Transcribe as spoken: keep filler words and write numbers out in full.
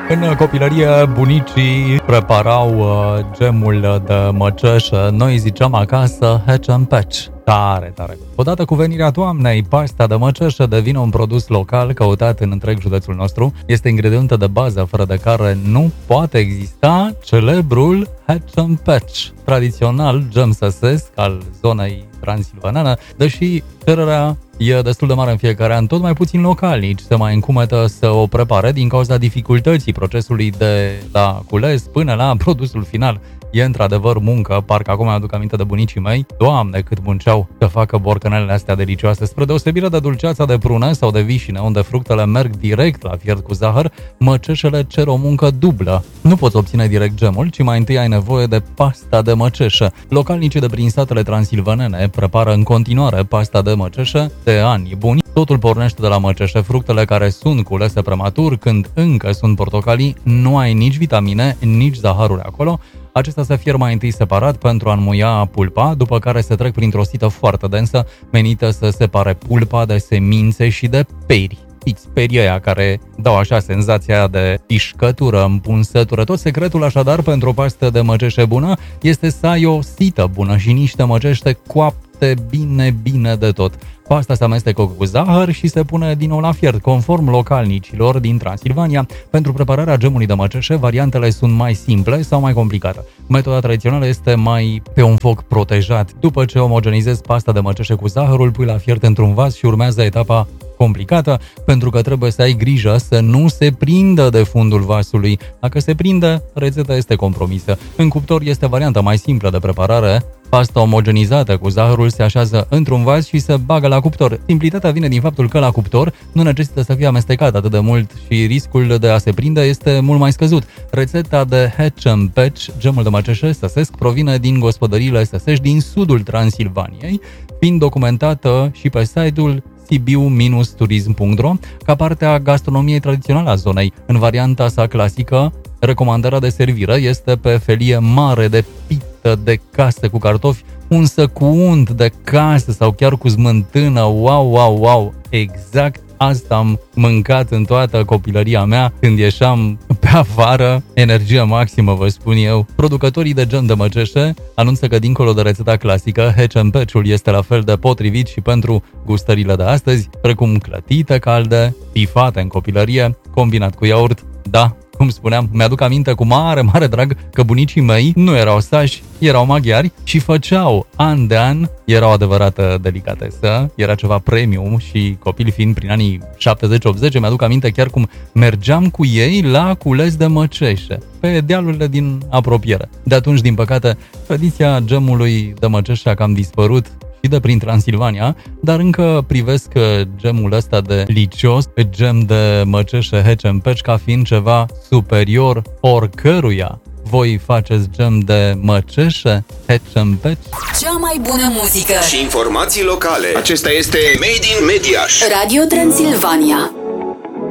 În copilărie, bunicii preparau uh, gemul de măceșă. Noi ziceam acasă hatch and patch. Tare, tare. Odată cu venirea toamnei, pasta de măceșă devine un produs local căutat în întreg județul nostru. Este ingredientă de bază fără de care nu poate exista celebrul hatch and patch, tradițional gem săsesc al zonei transilvanene, deși cererea e destul de mare în fiecare an, tot mai puțin localnici se mai încumetă să o prepare din cauza dificultății procesului de la cules până la produsul final. E într-adevăr muncă, parcă acum mi-aduc aminte de bunicii mei, Doamne, cât munceau să facă borcanelele astea delicioase. Spre deosebire de dulceața de prune sau de vișine, unde fructele merg direct la fiert cu zahăr, măceșele cer o muncă dublă. Nu poți obține direct gemul, ci mai întâi ai nevoie de pasta de măceșă. Localnicii de prin satele transilvanene prepară în continuare pasta de măceșă de ani buni. Totul pornește de la măceșe, fructele care sunt culese prematur, când încă sunt portocalii, nu ai nici vitamine, nici zahăruri acolo. Acestea se fier mai întâi separat pentru a înmuia pulpa, după care se trec printr-o sită foarte densă, menită să separe pulpa de semințe și de peri. Fix perii aia care dau așa senzația de pișcătură, împunsătură. Tot secretul așadar pentru o pastă de măceșe bună este să ai o sită bună și niște măcește coapte bine, bine de tot. Pasta se amestecă cu zahăr și se pune din nou la fiert. Conform localnicilor din Transilvania, pentru prepararea gemului de măceșe, variantele sunt mai simple sau mai complicate. Metoda tradițională este mai pe un foc protejat. După ce omogenizezi pasta de măceșe cu zahărul, pui la fiert într-un vas și urmează etapa complicată, pentru că trebuie să ai grijă să nu se prindă de fundul vasului. Dacă se prinde, rețeta este compromisă. În cuptor este varianta mai simplă de preparare. Pasta omogenizată cu zahărul se așează într-un vas și se bagă la cuptor. Simplitatea vine din faptul că la cuptor nu necesită să fie amestecat atât de mult și riscul de a se prinde este mult mai scăzut. Rețeta de hatch and patch, gemul de măceșe săsesc, provine din gospodăriile săsești din sudul Transilvaniei, fiind documentată și pe site-ul sibiu turism punct ro ca parte a gastronomiei tradiționale a zonei. În varianta sa clasică, recomandarea de servire este pe felie mare de pită de casă cu cartofi, unsă cu unt de casă sau chiar cu smântână. Wow, wow, wow! Exact asta am mâncat în toată copilăria mea când ieșeam pe afară, energie maximă, vă spun eu. Producătorii de gem de măceșe anunță că dincolo de rețeta clasică, hatch and patch-ul este la fel de potrivit și pentru gustările de astăzi, precum clătite calde, pifate în copilărie, combinat cu iaurt. Da, cum spuneam, mi-aduc aminte cu mare, mare drag că bunicii mei nu erau sași, erau maghiari și făceau an de an, era o adevărată delicatesă, era ceva premium și copil fiind prin anii șaptezeci optzeci, mi-aduc aminte chiar cum mergeam cu ei la cules de măceșe, pe dealurile din apropiere. De atunci, din păcate, tradiția gemului de măceșe a cam dispărut și de prin Transilvania, dar încă privesc gemul ăsta de licios, gem de măceșe hatch and patch, ca fiind ceva superior oricăruia. Voi faceți gem de măceșe hatch and patch? Cea mai bună muzică și informații locale. Acesta este Made in Mediaș. Radio Transilvania.